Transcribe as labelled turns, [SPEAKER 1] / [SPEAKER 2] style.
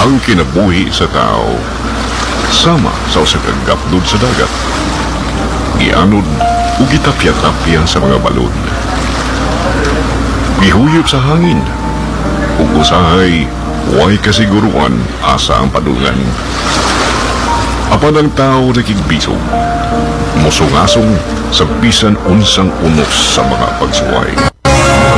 [SPEAKER 1] Ang kinabuhi sa tao sama sa usa ka gapdod sa dagat. Gianod ug gitapya-tapya sa mga balod. Gihuyop sa hangin ug usahay way kasiguruan asa ang padungan. Apan ang tao nakigbisog, musungasong sa bisan unsang unos sa mga pagsuway.